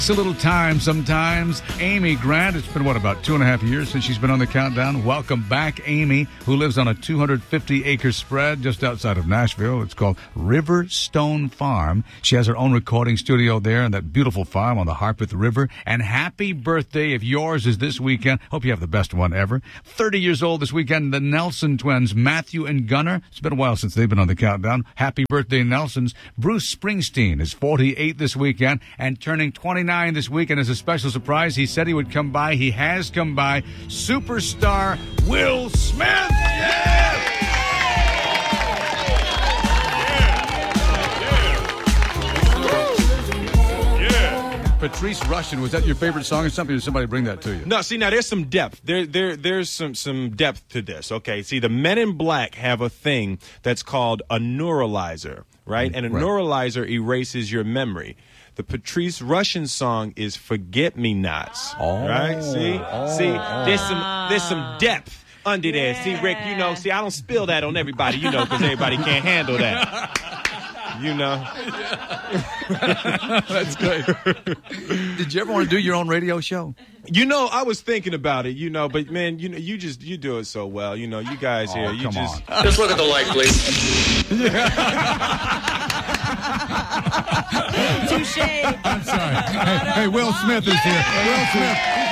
It's a little time sometimes. Amy Grant, it's been, about 2.5 years since she's been on the countdown. Welcome back, Amy, who lives on a 250-acre spread just outside of Nashville. It's called Riverstone Farm. She has her own recording studio there on that beautiful farm on the Harpeth River. And happy birthday, if yours is this weekend. Hope you have the best one ever. 30 years old this weekend, the Nelson twins, Matthew and Gunnar. It's been a while since they've been on the countdown. Happy birthday, Nelsons. Bruce Springsteen is 48 this weekend and turning 29 this weekend as a special surprise. He said he would come by. He has come by. Superstar Will Smith. Yeah! Patrice Rushen, was that your favorite song or something? Did somebody bring that to you? No, see, now there's some depth. There's some depth to this. Okay, see, the Men in Black have a thing that's called a neuralizer, right? And a neuralizer erases your memory. The Patrice Rushen song is "Forget Me Nots." Right? See, there's some depth under there. See, Rick, I don't spill that on everybody, because everybody can't handle that. That's great. Did you ever want to do your own radio show? I was thinking about it, but man, you do it so well. You guys here, just look at the light, please. Touche. I'm sorry. Hey, Will Smith is here. Will Smith.